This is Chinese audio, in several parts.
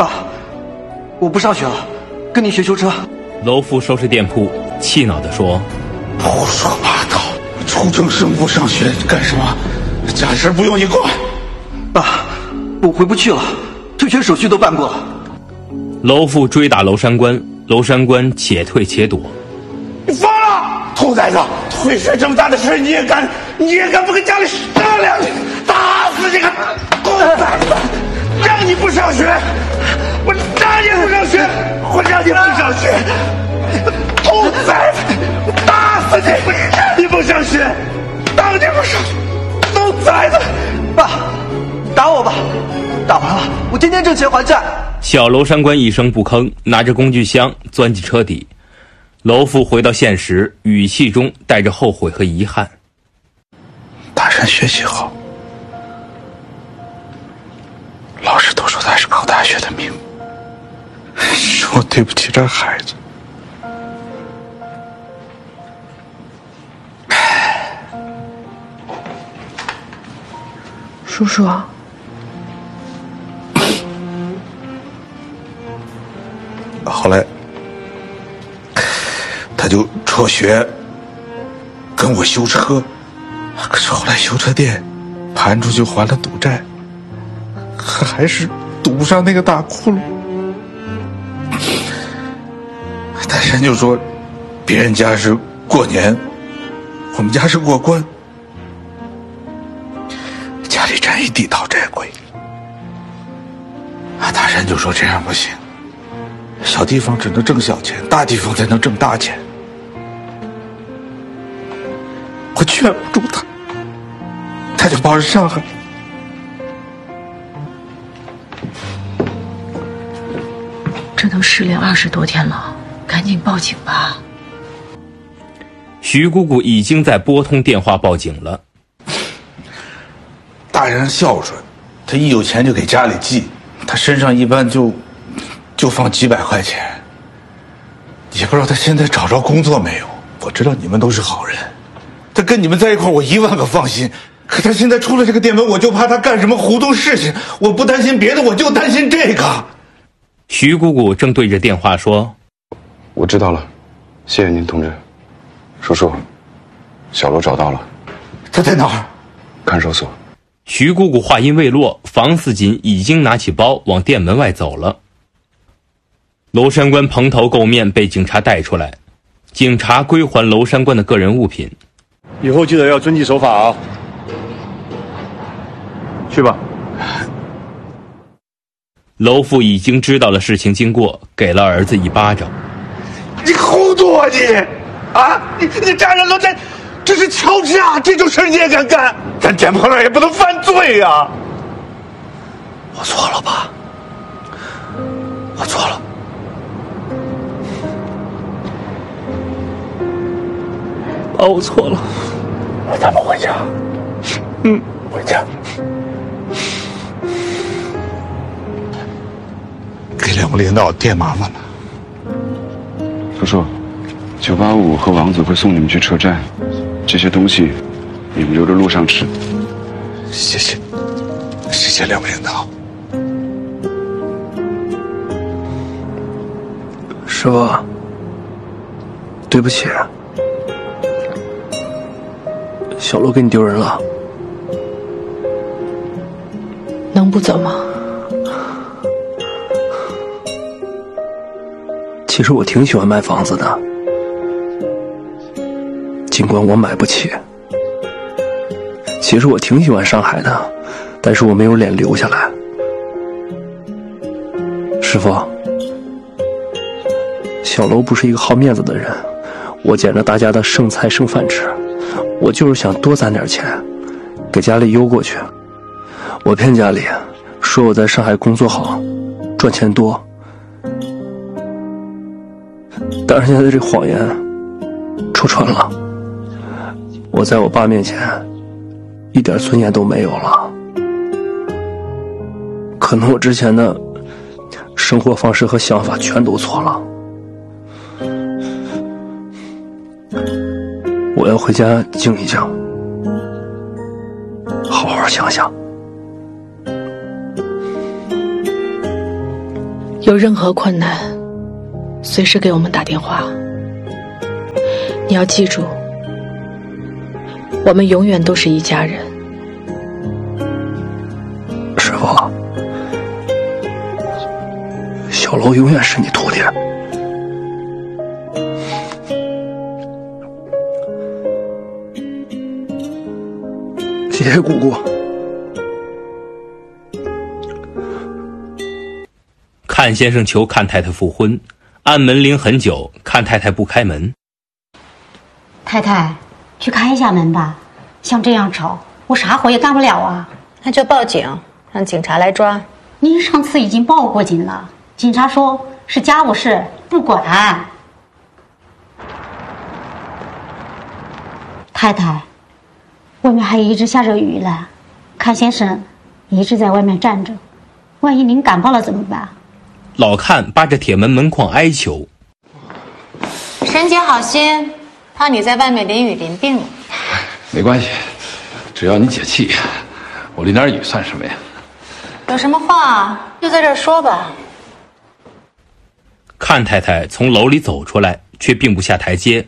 爸，我不上学了，跟你学修车。 楼父收拾店铺，气恼地说： 胡说八道，初中生不上学干什么？家事不用你管。 爸，我回不去了，退学手续都办过了。 楼父追打娄山关，娄山关且退且躲。 你疯了！兔崽子，退学这么大的事你也敢不跟家里商量？打死这个兔崽子！让你不上学，我让你不上学，我让你不上学！兔崽子，打死你！我让你不上学，让你不上学！兔崽子！ 爸，打我吧，打完了我天天挣钱还债。 小娄山关一声不吭，拿着工具箱钻进车底。楼父回到现实，语气中带着后悔和遗憾。 大山学习好，老师都说他是考大学的命，是我对不起这孩子。 叔叔， 后来他就辍学跟我修车，可是后来修车店盘出去还了赌债，还是堵不上那个大窟窿。大山就说别人家是过年，我们家是过关，家里占一地讨债鬼。大山就说这样不行，小地方只能挣小钱，大地方才能挣大钱。我劝不住他，他就跑上海。 这都失联20多天了，赶紧报警吧。 徐姑姑已经在拨通电话报警了。 大人孝顺，他一有钱就给家里寄，他身上一般就放几百块钱。也不知道他现在找着工作没有。我知道你们都是好人，他跟你们在一块我10000个放心。可他现在出了这个店门，我就怕他干什么糊涂事情。我不担心别的，我就担心这个。 徐姑姑正对着电话说： 我知道了，谢谢您同志。叔叔，小罗找到了。 他在哪儿？ 看守所。 徐姑姑话音未落，房似锦已经拿起包往店门外走了。娄山关蓬头垢面被警察带出来，警察归还娄山关的个人物品。 以后记得要遵纪守法啊！去吧。 娄父已经知道了事情经过，给了儿子一巴掌。 你糊涂啊你！啊，你占人楼这是敲诈，这种事你也敢干？咱捡破烂也不能犯罪呀！ 我错了爸，我错了。爸，我错了。 咱们回家。回家。给两个领导添麻烦了。 叔叔，985和王子会送你们去车站，这些东西你们留着路上吃。 谢谢，谢谢两位领导。 师傅，对不起，小罗给你丢人了。 能不走吗？ 其实我挺喜欢卖房子的，尽管我买不起。其实我挺喜欢上海的，但是我没有脸留下来。师傅，小楼不是一个好面子的人，我捡着大家的剩菜剩饭吃，我就是想多攒点钱，给家里邮过去。我骗家里说我在上海工作好，赚钱多。但是现在这谎言戳穿了，我在我爸面前一点尊严都没有了。可能我之前的生活方式和想法全都错了。我要回家静一静，好好想想。 有任何困难，随时给我们打电话。你要记住，我们永远都是一家人。 师傅，小楼永远是你徒弟。谢谢姑姑。 阚先生求阚太太复婚，按门铃很久，阚太太不开门。 太太，去开一下门吧，像这样吵，我啥活也干不了啊。 那就报警，让警察来抓。 您上次已经报过警了，警察说是家务事，不管。太太，外面还一直下着雨了，阚先生一直在外面站着，万一您感冒了怎么办？ 老阚扒着铁门门框哀求： 沈姐好心，怕你在外面淋雨淋病了。 没关系，只要你解气，我淋点雨算什么呀？ 有什么话就在这儿说吧。 阚太太从楼里走出来，却并不下台阶。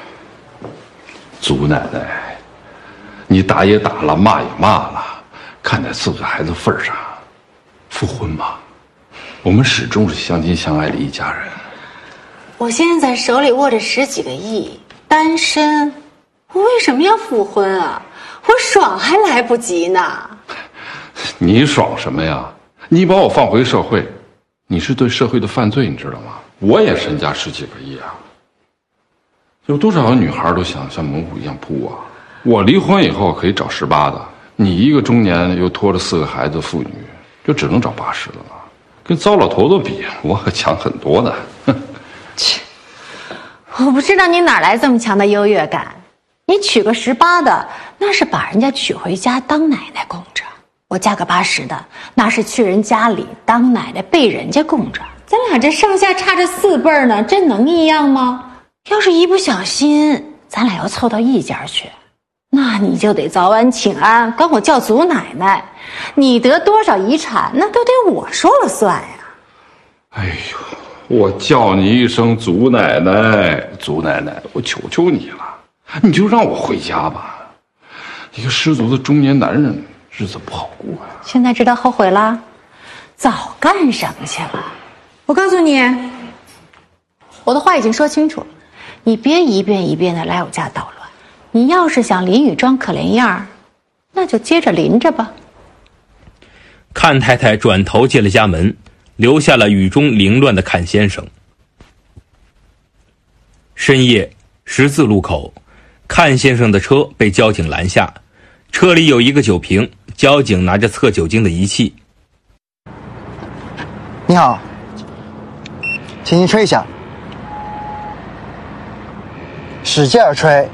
祖奶奶，你打也打了，骂也骂了，看在4个孩子份上，复婚吧。我们始终是相亲相爱的一家人。 我现在手里握着10几个亿，单身，我为什么要复婚啊？我爽还来不及呢。 你爽什么呀？你把我放回社会，你是对社会的犯罪，你知道吗？我也身家10几个亿啊。有多少个女孩都想像猛虎一样扑我？我离婚以后可以找18的，你一个中年又拖着4个孩子的妇女，就只能找80的了。跟糟老头子比，我可强很多的。 切，我不知道你哪来这么强的优越感。你娶个18的，那是把人家娶回家当奶奶供着；我嫁个80的，那是去人家里当奶奶被人家供着。咱俩这上下差着4辈儿呢，这能一样吗？要是一不小心，咱俩要凑到一家去，那你就得早晚请安，管我叫祖奶奶。你得多少遗产，那都得我说了算呀。 哎呦，我叫你一声祖奶奶，祖奶奶，我求求你了，你就让我回家吧。一个失足的中年男人，日子不好过呀。 现在知道后悔了？早干什么去了？我告诉你，我的话已经说清楚了，你别一遍一遍的来我家捣乱。你要是想淋雨装可怜样儿，那就接着淋着吧。 阚太太转头进了家门，留下了雨中凌乱的阚先生。深夜，10字路口，阚先生的车被交警拦下，车里有一个酒瓶，交警拿着测酒精的仪器。 你好，请您吹一下，使劲儿吹。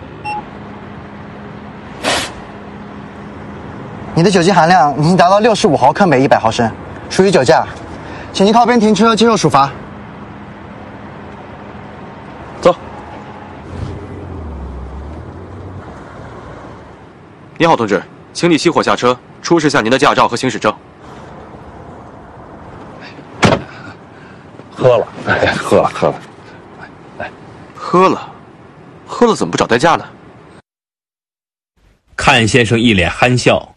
你的酒精含量已经达到65毫克每100毫升，属于酒驾，请您靠边停车接受处罚。走。 你好，同志，请你熄火下车，出示下您的驾照和行驶证。 喝了，哎，喝了，来， 喝了怎么不找代驾呢？ 阚先生一脸憨笑。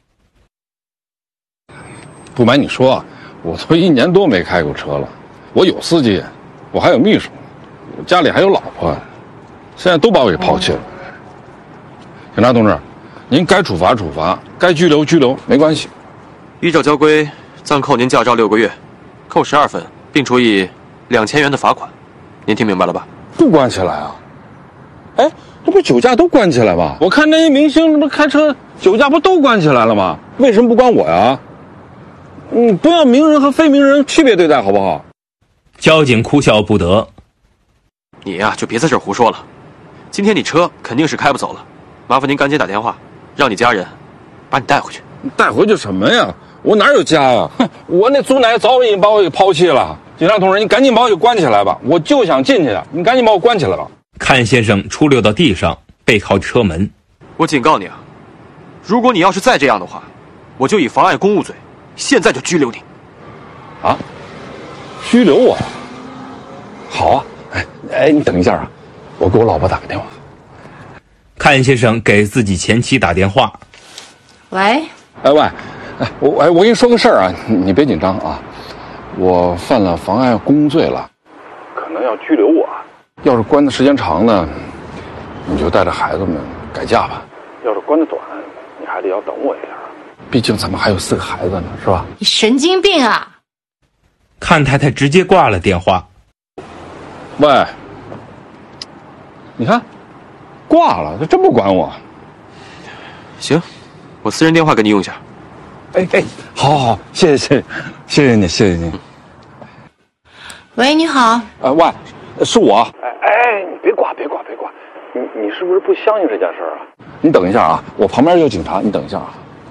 不瞒你说，我都1年多没开过车了。我有司机，我还有秘书，我家里还有老婆，现在都把我给抛弃了。警察同志，您该处罚处罚，该拘留拘留，没关系。 依照交规，暂扣您驾照6个月，扣12分，并处以2000元的罚款。您听明白了吧？ 不关起来啊？哎，这不酒驾都关起来吗？我看那些明星，这开车酒驾不都关起来了吗？为什么不关我呀？不要名人和非名人区别对待，好不好？ 交警哭笑不得。 你呀，就别在这儿胡说了。今天你车肯定是开不走了，麻烦您赶紧打电话，让你家人把你带回去。 带回去什么呀？我哪有家呀？我那祖奶早已经把我给抛弃了。警察同志，你赶紧把我给关起来吧，我就想进去，你赶紧把我关起来吧。 阚先生出溜到地上，背靠车门。 我警告你啊，如果你要是再这样的话，我就以妨碍公务罪，现在就拘留你。 啊？ 拘留我？好啊，你等一下啊，我给我老婆打个电话。 阚先生给自己前妻打电话。 喂。 我跟你说个事儿啊，你别紧张啊。我犯了妨碍公务罪了，可能要拘留我。要是关的时间长呢，你就带着孩子们改嫁吧。要是关的短，你还得要等我一下。毕竟咱们还有4个孩子呢，是吧？ 你神经病啊！ 阚太太直接挂了电话。 喂，你看，挂了，他真不管我。 行，我私人电话给你用一下。 好，谢谢你。 喂，你好。 喂，是我。你别挂，你是不是不相信这件事啊？你等一下啊，我旁边有警察，你等一下啊。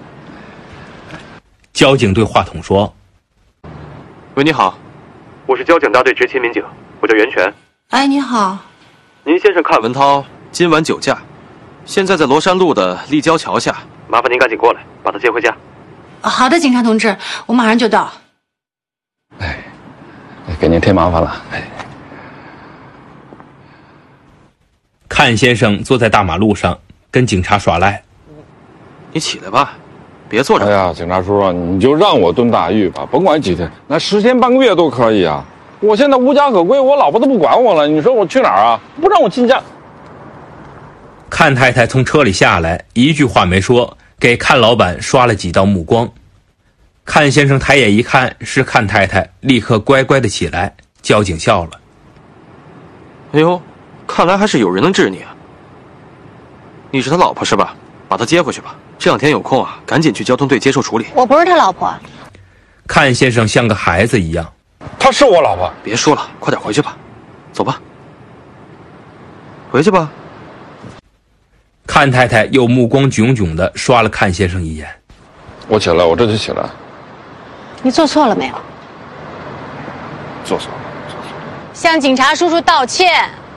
交警对话筒说：“ 喂，你好，我是交警大队执勤民警，我叫袁泉。 你好。 您先生阚文涛今晚酒驾，现在在罗山路的立交桥下，麻烦您赶紧过来，把他接回家。” 好的，警察同志，我马上就到。 给您添麻烦了。 阚先生坐在大马路上跟警察耍赖。 你起来吧，别坐着。 哎呀，警察叔叔，你就让我蹲大狱吧，甭管几天，那10天半个月都可以啊。我现在无家可归，我老婆都不管我了，你说我去哪儿啊？不让我进家。 阚太太从车里下来，一句话没说，给阚老板刷了几道目光。阚先生抬眼一看是阚太太，立刻乖乖的起来。交警笑了：“ 哎呦，看来还是有人能治你啊！你是他老婆是吧？把他接回去吧。这2天有空啊，赶紧去交通队接受处理。” 我不是他老婆。 阚先生像个孩子一样：“ 她是我老婆。” 别说了，快点回去吧。走吧，回去吧。 阚太太又目光炯炯地刷了阚先生一眼。 我起来，我这就起来。 你做错了没有？ 做错了。 向警察叔叔道歉。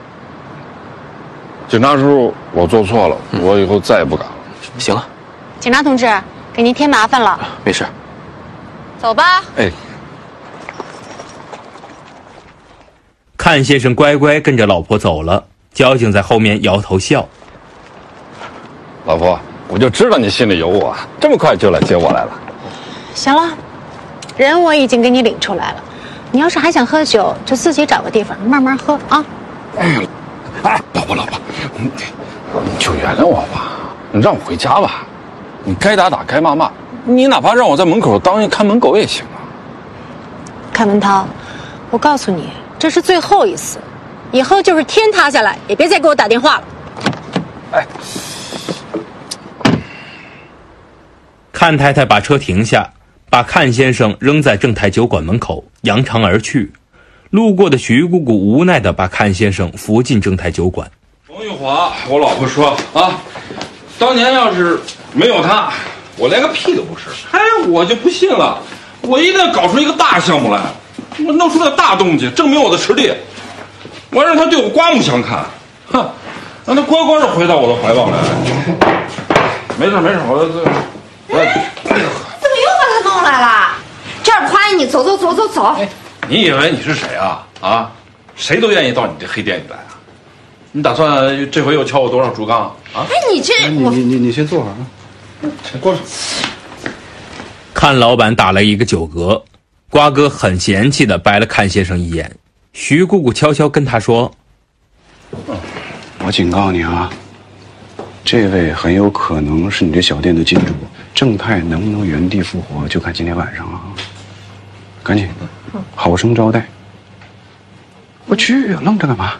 警察叔叔，我做错了，我以后再也不敢了。 行了。 警察同志，给您添麻烦了。 没事。 走吧。 阚先生乖乖跟着老婆走了，交警在后面摇头笑。 老婆，我就知道你心里有我，这么快就来接我来了。 行了，人我已经给你领出来了，你要是还想喝酒，就自己找个地方慢慢喝啊。 老婆，你就原谅我吧，你让我回家吧，你该打该骂，你哪怕让我在门口当一看门狗也行啊。 阚文涛，我告诉你，这是最后一次，以后就是天塌下来也别再给我打电话了。 阚太太把车停下，把阚先生扔在正泰酒馆门口，扬长而去。路过的徐姑姑无奈地把阚先生扶进正泰酒馆。 冯玉华，我老婆说啊，当年要是没有他，我连个屁都不是。我就不信了，我一定要搞出一个大项目来，我弄出点大动静，证明我的实力。我让他对我刮目相看，哼，让他乖乖的回到我的怀抱来。没事，我怎么又把他弄来了？这儿不欢迎你，走。 你以为你是谁啊？谁都愿意到你这黑店里来啊？你打算这回又敲我多少竹杠啊？ 你先坐会儿啊。过来。 阚老板打了一个酒嗝，瓜哥很嫌弃地白了阚先生一眼。徐姑姑悄悄跟他说：“ 我警告你啊，这位很有可能是你这小店的金主，正泰能不能原地复活，就看今天晚上啊。赶紧，好生招待。我去，愣着干嘛？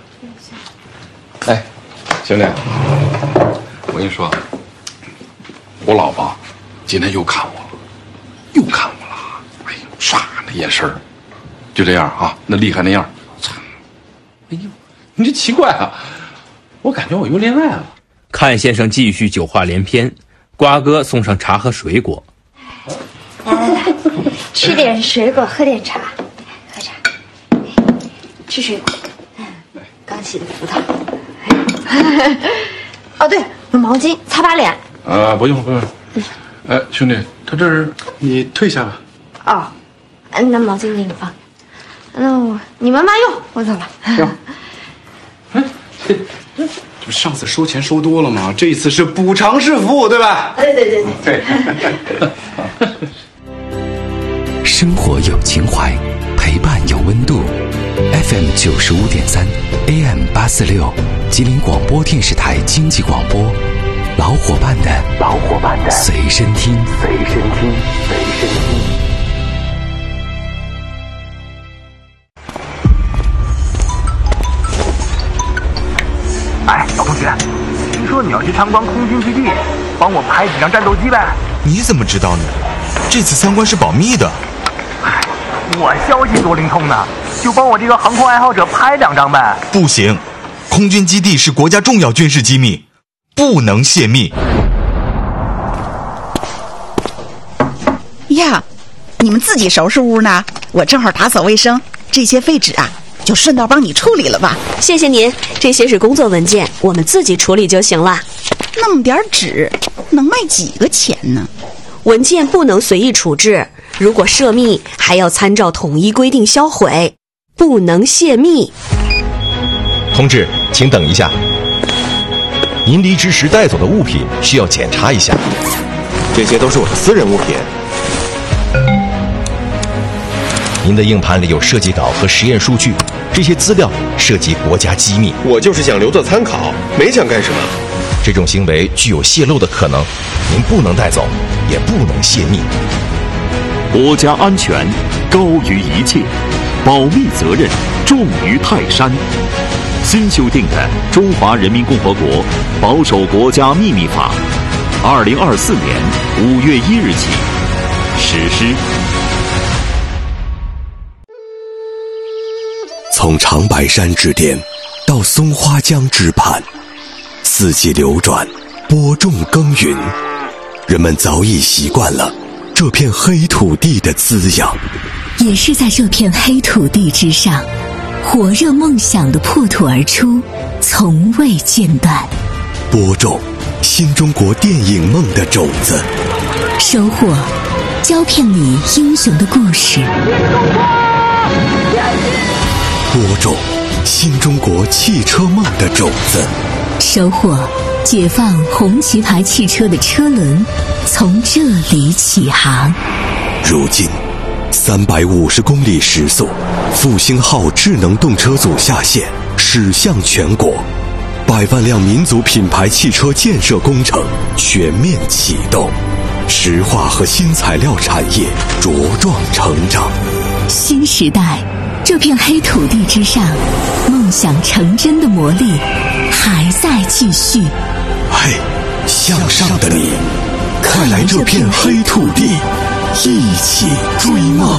兄弟，我跟你说，我老婆今天又看我了，唰，那眼神儿，就这样啊，那厉害那样，你这奇怪啊，我感觉我又恋爱了。” 阚先生继续酒话连篇，瓜哥送上茶和水果。 吃点水果，喝点茶，喝茶，吃水果，刚洗的葡萄。哦，对，有毛巾擦把脸。 不用。兄弟，他这是你退下吧。 哦，那毛巾给你放。 那你们慢用，我走了。 这不上次收钱收多了吗？这一次是补偿式服务，对吧？对。 生活有情怀，陪伴有温度。FM 95.3 AM 846，吉林广播电视台经济广播，老伙伴的随身听。 哎，老同学，听说你要去参观空军基地，帮我拍几张战斗机呗？ 你怎么知道呢？这次参观是保密的。 我消息多灵通呢，就帮我这个航空爱好者拍2张呗。 不行，空军基地是国家重要军事机密，不能泄密。 呀，你们自己收拾屋呢？我正好打扫卫生，这些废纸啊，就顺道帮你处理了吧。 谢谢您，这些是工作文件，我们自己处理就行了。 那么点纸，能卖几个钱呢？ 文件不能随意处置，如果涉密，还要参照统一规定销毁，不能泄密。 同志，请等一下，您离职时带走的物品需要检查一下，这些都是我的私人物品。您的硬盘里有设计稿和实验数据，这些资料涉及国家机密。 我就是想留作参考，没想干什么。 这种行为具有泄露的可能，您不能带走，也不能泄密。 国家安全高于一切，保密责任重于泰山。新修订的《中华人民共和国保守国家秘密法》，2024年5月1日起实施。 从长白山之巅到松花江之畔，四季流转，播种耕耘，人们早已习惯了这片黑土地的滋养。 也是在这片黑土地之上，火热梦想的破土而出，从未间断。 播种新中国电影梦的种子， 收获胶片里英雄的故事。 播种新中国汽车梦的种子， 收获解放红旗牌汽车的车轮从这里起航。 如今350公里时速，复兴号智能动车组下线，驶向全国，100万辆民族品牌汽车建设工程全面启动，石化和新材料产业茁壮成长。 新时代，这片黑土地之上，梦想成真的魔力还在继续。 嘿，向上的你，快来这片黑土地，一起追梦。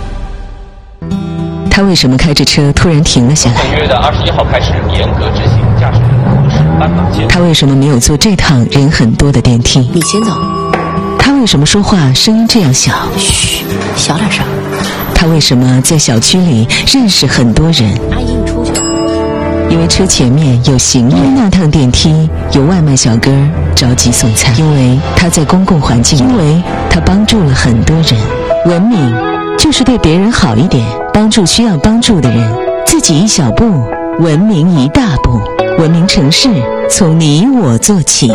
他为什么开着车突然停了下来？ 本月的21号开始严格执行驾驶人核实斑马线。 他为什么没有坐这趟人很多的电梯？ 你先走。 他为什么说话声音这样小？ 嘘，小点声。 他为什么在小区里认识很多人？ 阿姨，你出去。 因为车前面有行人，因为那趟电梯有外卖小哥着急送餐，因为他在公共环境，因为他帮助了很多人。文明就是对别人好一点，帮助需要帮助的人，自己一小步，文明一大步。文明城市从你我做起。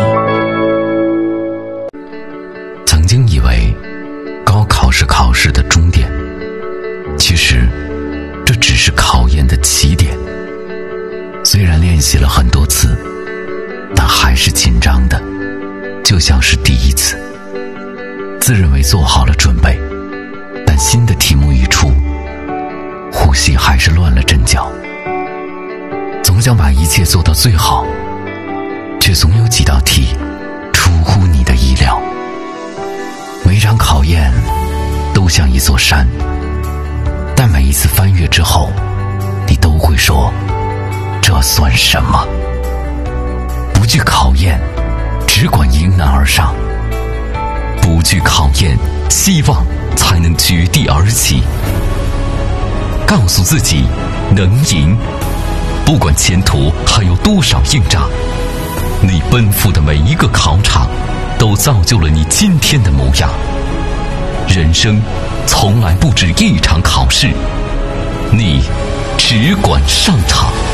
曾经以为高考是考试的终点，其实这只是考验的起点。虽然练习了很多次，但还是紧张的，就像是第一次。自认为做好了准备，但新的题目一出，呼吸还是乱了阵脚。总想把一切做到最好，却总有几道题出乎你的意料。每场考验都像一座山，但每一次翻越之后，你都会说，这算什么？不惧考验，只管迎难而上。不惧考验，希望才能绝地而起。告诉自己能赢，不管前途还有多少硬仗，你奔赴的每一个考场都造就了你今天的模样。人生从来不止一场考试， 你只管上场。